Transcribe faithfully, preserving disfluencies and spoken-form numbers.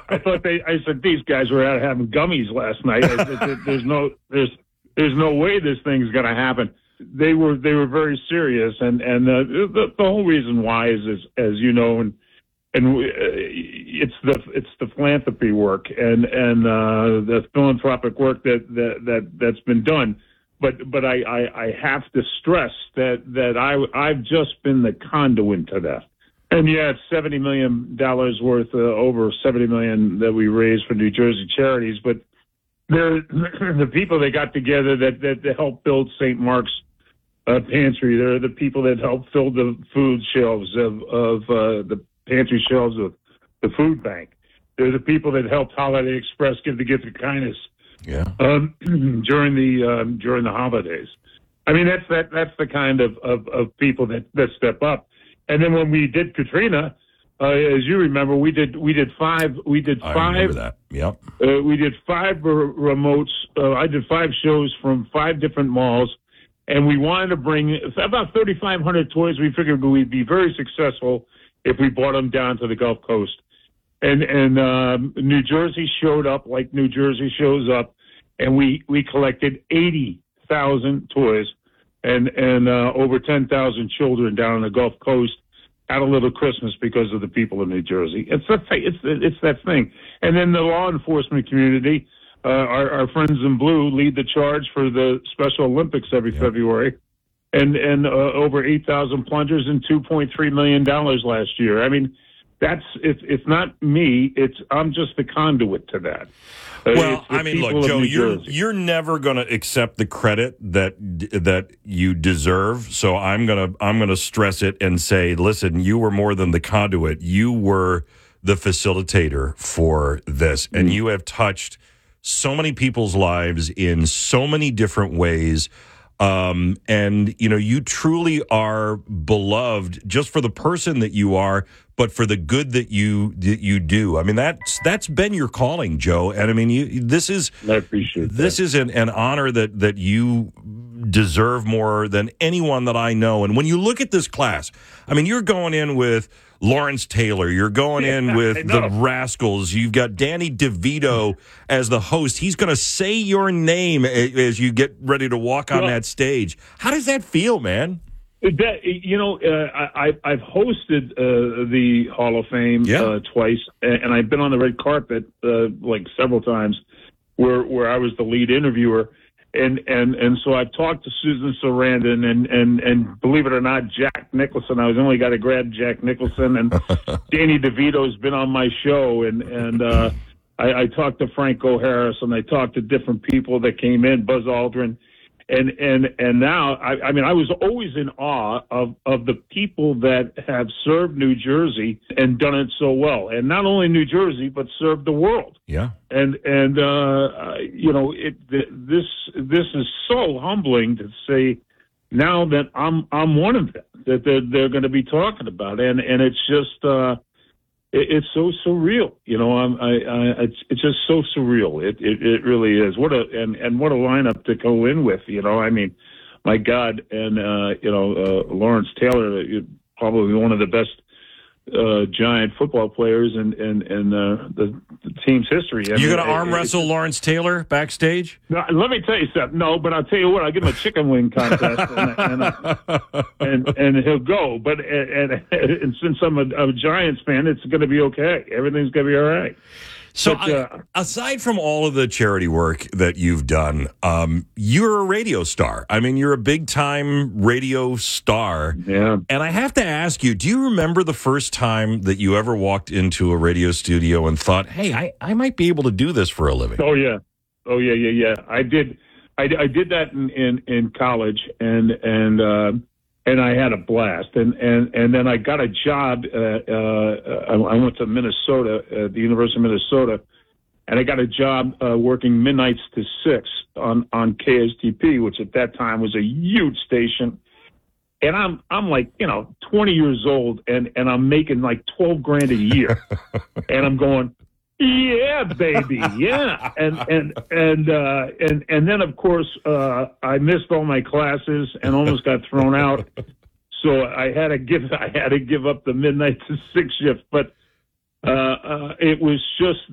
I thought they. I said these guys were out having gummies last night. I said, there's no, there's, there's no way this thing's going to happen. They were, they were very serious, and and uh, the the whole reason why is, is as you know, and and we, uh, it's the it's the philanthropy work and and uh, the philanthropic work that that, that that's been done. But but I, I, I have to stress that that I I've just been the conduit to that. And yeah, it's seventy million dollars worth, uh, over seventy million that we raised for New Jersey charities. But they're the people that got together that, that, that helped build Saint Mark's uh, Pantry. They're the people that helped fill the food shelves of, of uh, the pantry shelves of the food bank. They're the people that helped Holiday Express give the gift of kindness. Yeah. Um, during the um, during the holidays. I mean, that's that that's the kind of, of, of people that, that step up. And then when we did Katrina, uh, as you remember, we did we did five we did I five. remember that. Yep. Uh, we did five r- remotes. Uh, I did five shows from five different malls, and we wanted to bring about thirty-five hundred toys. We figured we'd be very successful if we brought them down to the Gulf Coast. And and um, New Jersey showed up like New Jersey shows up, and we, we collected eighty thousand toys, and and uh, over ten thousand children down on the Gulf Coast had a little Christmas because of the people of New Jersey. It's that it's it's that thing. And then the law enforcement community, uh, our, our friends in blue, lead the charge for the Special Olympics every yep. February, and and uh, over eight thousand plungers and two point three million dollars last year. I mean. That's it's it's not me. It's I'm just the conduit to that. Uh, well, I mean, look, Joe, you're Jersey. you're never going to accept the credit that that you deserve. So I'm gonna I'm gonna stress it and say, listen, you were more than the conduit. You were the facilitator for this, and mm-hmm. you have touched so many people's lives in so many different ways. Um, and, you know, you truly are beloved just for the person that you are, but for the good that you that you do. I mean, that's that's been your calling, Joe. And I mean, you, this is I appreciate this that. is an, an honor that that you deserve more than anyone that I know. And when you look at this class, I mean, you're going in with Lawrence Taylor. You're going in yeah, with the Rascals. You've got Danny DeVito as the host. He's going to say your name as you get ready to walk on well, that stage. How does that feel, man? That, you know, uh, I, I've hosted uh, the Hall of Fame yeah. uh, twice, and I've been on the red carpet uh, like several times where where I was the lead interviewer. And, and and so I've talked to Susan Sarandon and, and, and believe it or not, Jack Nicholson. I was the only guy to grab Jack Nicholson, and Danny DeVito's been on my show, and and uh, I, I talked to Franco Harris, and I talked to different people that came in, Buzz Aldrin, and and and now I, I mean I was always in awe of of the people that have served New Jersey and done it so well, and not only New Jersey but served the world. Yeah. And and uh, you know it. This this is so humbling to say now that I'm I'm one of them that they're they're going to be talking about, and and it's just uh, it, it's so surreal. You know, I'm I, I it's it's just so surreal. It, it it really is. What a and and what a lineup to go in with. You know, I mean, my God, and uh, you know uh, Lawrence Taylor, probably one of the best. Uh, giant football players in in, in uh, the, the team's history. I you mean, going to arm wrestle it, Lawrence Taylor backstage? No, let me tell you something. No, but I'll tell you what. I'll give him a chicken wing contest, and and, uh, and and he'll go. But and, and, and since I'm a, a Giants fan, it's going to be okay. Everything's going to be all right. So, but, uh, I, aside from all of the charity work that you've done, um, you're a radio star. I mean, you're a big-time radio star. Yeah. And I have to ask you, do you remember the first time that you ever walked into a radio studio and thought, hey, I, I might be able to do this for a living? Oh, yeah. Oh, yeah, yeah, yeah. I did I, I did that in, in, in college, and and uh, and I had a blast. And, and, and then I got a job. Uh, uh, I, I went to Minnesota, uh, the University of Minnesota, and I got a job uh, working midnights to six on, on K S T P, which at that time was a huge station. And I'm I'm like, you know, twenty years old, and, and I'm making like twelve grand a year. And I'm going, yeah, baby, yeah. And and and uh, and and then of course uh, I missed all my classes and almost got thrown out. So I had to give I had to give up the midnight to six shift. But uh, uh, it was just